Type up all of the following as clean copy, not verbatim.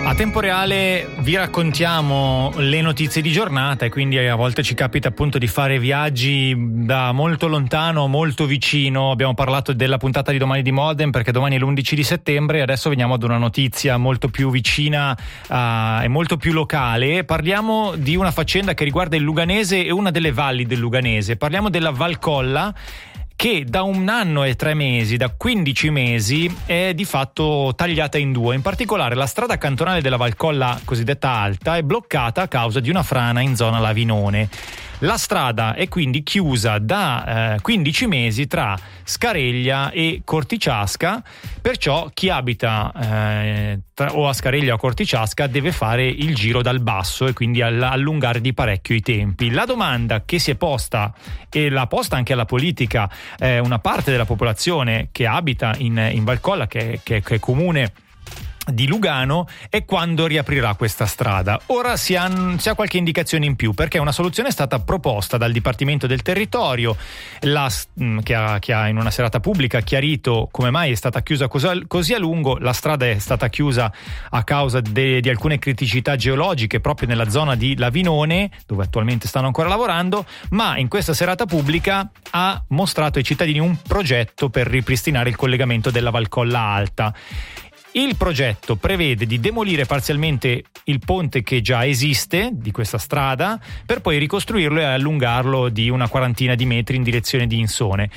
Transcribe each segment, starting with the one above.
A tempo reale vi raccontiamo le notizie di giornata e quindi a volte ci capita appunto di fare viaggi da molto lontano, molto vicino. Abbiamo parlato della puntata di domani di Modem perché domani è l'11 di settembre e adesso veniamo ad una notizia molto più vicina e molto più locale. Parliamo di una faccenda che riguarda il Luganese e una delle valli del Luganese. Parliamo della Valcolla, che da 1 anno e 3 mesi, da 15 mesi, è di fatto tagliata in due. In particolare la strada cantonale della Valcolla cosiddetta alta è bloccata a causa di una frana in zona Lavinone. La strada è quindi chiusa da 15 mesi tra Scareglia e Corticiasca, perciò chi abita o a Scareglia o a Corticiasca deve fare il giro dal basso e quindi allungare di parecchio i tempi. La domanda che si è posta e l'ha posta anche alla politica una parte della popolazione che abita in Valcolla, che è comune di Lugano, è quando riaprirà questa strada. Ora si ha qualche indicazione in più, perché una soluzione è stata proposta dal Dipartimento del Territorio, che ha in una serata pubblica chiarito come mai è stata chiusa così a lungo. La strada è stata chiusa a causa di alcune criticità geologiche proprio nella zona di Lavinone, dove attualmente stanno ancora lavorando, ma in questa serata pubblica ha mostrato ai cittadini un progetto per ripristinare il collegamento della Valcolla Alta. Il progetto prevede di demolire parzialmente il ponte che già esiste di questa strada per poi ricostruirlo e allungarlo di una quarantina di metri in direzione di Insone.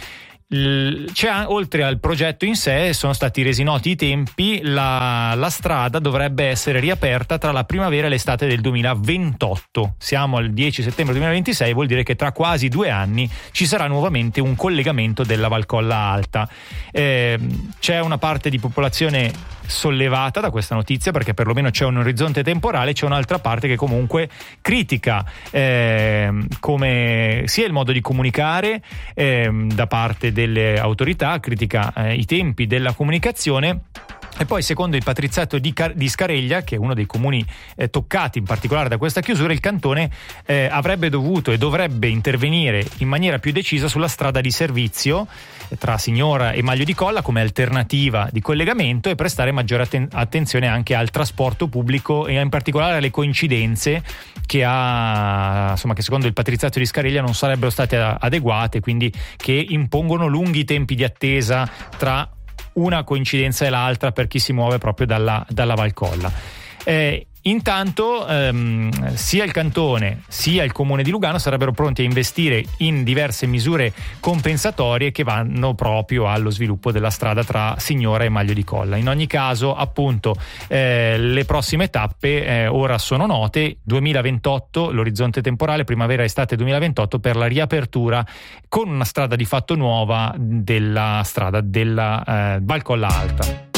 Oltre al progetto in sé sono stati resi noti i tempi. La strada dovrebbe essere riaperta tra la primavera e l'estate del 2028. Siamo al 10 settembre 2026, vuol dire che tra quasi 2 anni ci sarà nuovamente un collegamento della Valcolla Alta. C'è una parte di popolazione sollevata da questa notizia perché perlomeno c'è un orizzonte temporale, c'è un'altra parte che comunque critica come sia il modo di comunicare da parte delle autorità, critica i tempi della comunicazione. E poi, secondo il patriziato di Scareglia, che è uno dei comuni toccati in particolare da questa chiusura, il cantone avrebbe dovuto e dovrebbe intervenire in maniera più decisa sulla strada di servizio tra Signora e Maglio di Colla come alternativa di collegamento e prestare maggiore attenzione anche al trasporto pubblico e in particolare alle coincidenze che secondo il patriziato di Scareglia non sarebbero state adeguate, quindi che impongono lunghi tempi di attesa tra una coincidenza e l'altra per chi si muove proprio dalla Valcolla. Intanto sia il cantone sia il comune di Lugano sarebbero pronti a investire in diverse misure compensatorie che vanno proprio allo sviluppo della strada tra Signora e Maglio di Colla. In ogni caso, appunto, le prossime tappe ora sono note: 2028 l'orizzonte temporale, primavera-estate 2028 per la riapertura con una strada di fatto nuova della strada della Valcolla Alta.